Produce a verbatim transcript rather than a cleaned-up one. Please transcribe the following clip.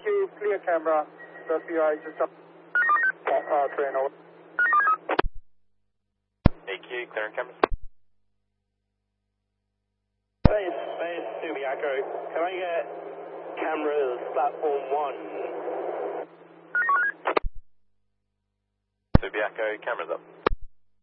Q, clear camera. W I just up. Uh, train over. A Q, clearing cameras. Base, base, Subiaco. Can I get cameras platform one? Subiaco, cameras up.